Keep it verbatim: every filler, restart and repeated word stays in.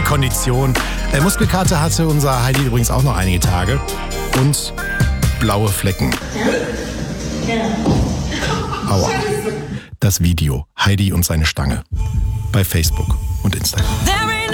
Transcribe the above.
Kondition. Äh, Muskelkater hatte unser Heidi übrigens auch noch einige Tage. Und blaue Flecken. Aua. Das Video Heidi und seine Stange bei Facebook und Instagram.